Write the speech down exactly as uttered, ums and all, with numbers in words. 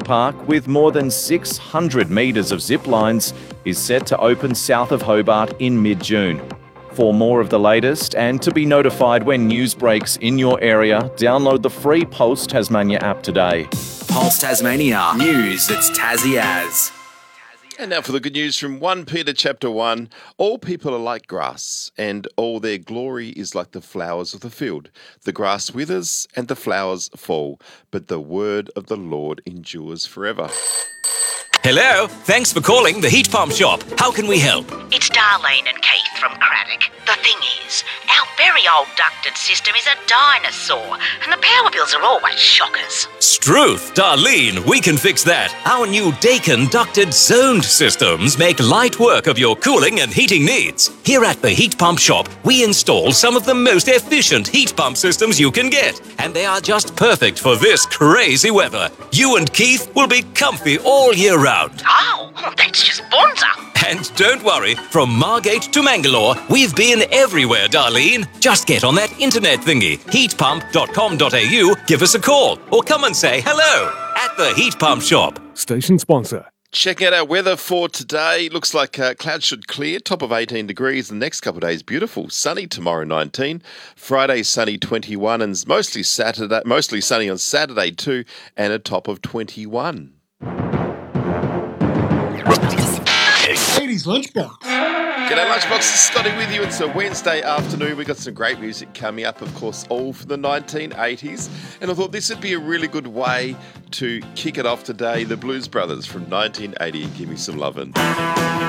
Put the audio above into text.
park with more than six hundred metres of zip lines is set to open south of Hobart in mid-June. For more of the latest and to be notified when news breaks in your area, download the free Pulse Tasmania app today. Pulse Tasmania. News that's Tassie as. And now for the good news from First Peter chapter one. All people are like grass, and all their glory is like the flowers of the field. The grass withers and the flowers fall, but the word of the Lord endures forever. Hello, thanks for calling the Heat Pump Shop. How can we help? It's Darlene and Keith from Craddock. The thing is, our very old ducted system is a dinosaur, and the power bills are always shockers. Struth, Darlene, we can fix that. Our new Dakin ducted zoned systems make light work of your cooling and heating needs. Here at the Heat Pump Shop, we install some of the most efficient heat pump systems you can get, and they are just perfect for this crazy weather. You and Keith will be comfy all year round. Oh, that's just bonza. And don't worry, from Margate to Mangalore, we've been everywhere, Darlene. Just get on that internet thingy, heat pump dot com dot a u, give us a call, or come and say hello at the Heat Pump Shop. Station sponsor. Check out our weather for today. Looks like uh, clouds should clear, top of eighteen degrees. The next couple of days, beautiful. Sunny tomorrow, nineteen. Friday, sunny, twenty-one. And mostly Saturday, mostly sunny on Saturday too, and a top of twenty-one. Ladies Lunchbox. G'day Lunchbox, this is Scotty with you. It's a Wednesday afternoon. We've got some great music coming up, of course, all from the nineteen eighties. And I thought this would be a really good way to kick it off today. The Blues Brothers from nineteen eighty. Give me some lovin'.